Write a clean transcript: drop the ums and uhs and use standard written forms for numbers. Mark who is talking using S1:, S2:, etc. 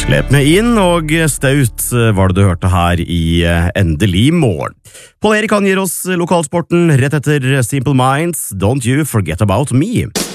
S1: Slep meg inn, og staut var det du hørte her i Endelig morgen. Paul Erik han gir oss lokalsporten rett etter Simple Minds, Don't You Forget About Me.